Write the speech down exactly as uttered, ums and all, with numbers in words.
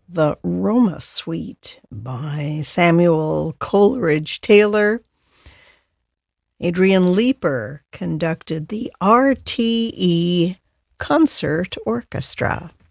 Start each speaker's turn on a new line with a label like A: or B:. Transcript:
A: the Roma Suite by Samuel Coleridge Taylor. Adrian Leeper conducted the R T E Concert Orchestra.